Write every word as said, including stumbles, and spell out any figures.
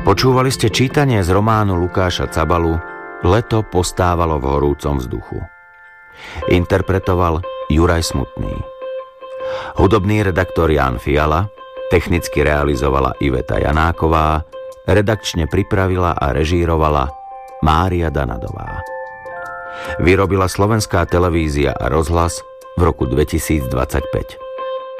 Počúvali ste čítanie z románu Lukáša Cabalu Leto postávalo v horúcom vzduchu. Interpretoval Juraj Smutný. Hudobný redaktor Ján Fiala, technicky realizovala Iveta Janáková, redakčne pripravila a režírovala Mária Danadová. Vyrobila Slovenská televízia a rozhlas v roku dvetisícdvadsaťpäť.